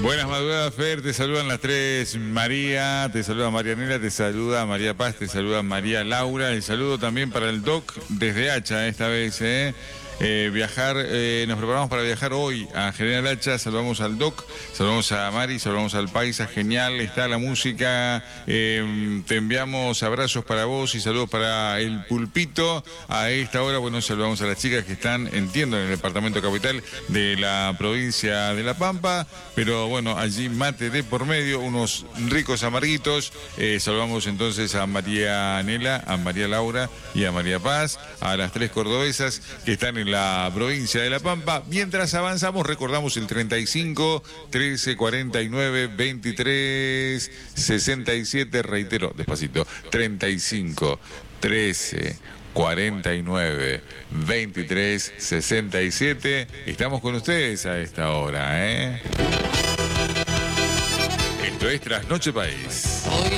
Buenas madrugadas, Fer, te saludan las tres María, te saluda Marianela, te saluda María Paz, te saluda María Laura. El saludo también para el Doc desde Hacha esta vez, nos preparamos para viajar hoy a General Hacha. Saludamos al Doc, saludamos a Mari, saludamos al Paisa. Genial está la música, te enviamos abrazos para vos y saludos para el Pulpito. A esta hora, bueno, saludamos a las chicas que están, entiendo, en el departamento capital de la provincia de La Pampa, pero bueno, allí mate de por medio, unos ricos amarguitos. Saludamos entonces a María Nela, a María Laura y a María Paz, a las tres cordobesas que están en la provincia de La Pampa. Mientras avanzamos, recordamos el 35 13 49 23 67, reitero, despacito, 35 13 49 23 67. Estamos con ustedes a esta hora, Esto es Trasnoche País.